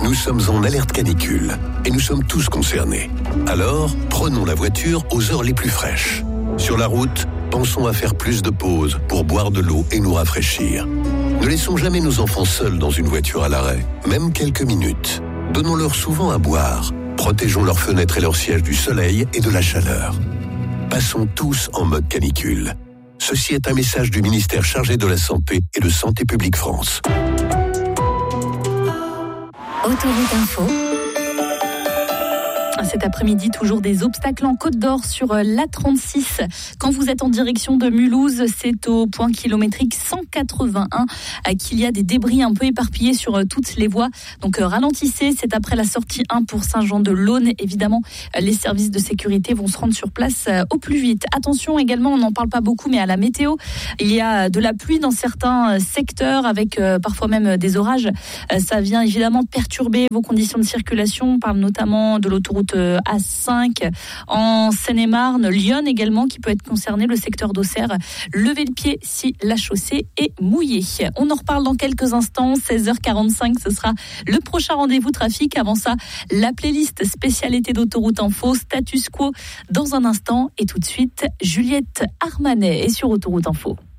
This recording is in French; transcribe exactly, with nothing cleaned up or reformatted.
Nous sommes en alerte canicule et nous sommes tous concernés. Alors, prenons la voiture aux heures les plus fraîches. Sur la route, pensons à faire plus de pauses pour boire de l'eau et nous rafraîchir. Ne laissons jamais nos enfants seuls dans une voiture à l'arrêt, même quelques minutes. Donnons-leur souvent à boire. Protégeons leurs fenêtres et leurs sièges du soleil et de la chaleur. Passons tous en mode canicule. Ceci est un message du ministère chargé de la Santé et de Santé publique France. Autoroute Info. Cet après-midi, toujours des obstacles en Côte d'Or sur l'A trente-six. Quand vous êtes en direction de Mulhouse, c'est au point kilométrique cent quatre-vingt-un qu'il y a des débris un peu éparpillés sur toutes les voies. Donc ralentissez, c'est après la sortie un pour Saint-Jean-de-Laune. Évidemment, les services de sécurité vont se rendre sur place au plus vite. Attention également, on n'en parle pas beaucoup, mais à la météo, il y a de la pluie dans certains secteurs avec parfois même des orages. Ça vient évidemment perturber vos conditions de circulation. On parle notamment de l'autoroute A cinq en Seine-et-Marne, Lyon également qui peut être concerné, le secteur d'Auxerre. Levez le pied si la chaussée est mouillée. On en reparle dans quelques instants, seize heures quarante-cinq, ce sera le prochain rendez-vous trafic. Avant ça, la playlist spécialité d'Autoroute Info, status quo dans un instant. Et tout de suite, Juliette Armanet est sur Autoroute Info.